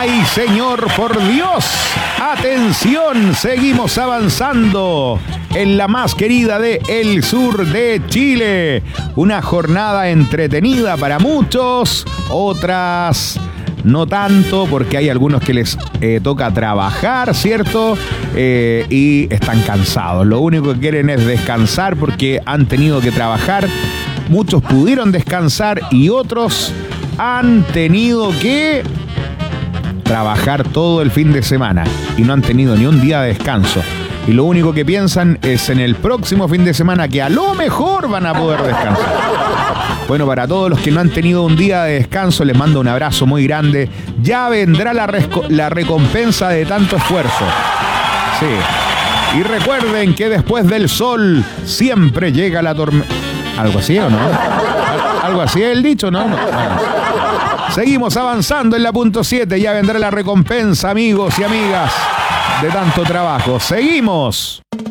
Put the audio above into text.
¡Ay, señor, por Dios! ¡Atención! Seguimos avanzando en la más querida de el sur de Chile. Una jornada entretenida para muchos, otras no tanto, porque hay algunos que les toca trabajar, ¿cierto? Y están cansados. Lo único que quieren es descansar porque han tenido que trabajar. Muchos pudieron descansar y otros han tenido que trabajar todo el fin de semana y no han tenido ni un día de descanso. Y lo único que piensan es en el próximo fin de semana, que a lo mejor van a poder descansar. Bueno, para todos los que no han tenido un día de descanso, les mando un abrazo muy grande. Ya vendrá la recompensa de tanto esfuerzo. Sí. Y recuerden que después del sol siempre llega la tormenta. ¿Algo así o no? ¿Algo así es el dicho, no? Seguimos avanzando en la punto 7. Ya vendrá la recompensa, amigos y amigas, de tanto trabajo. Seguimos.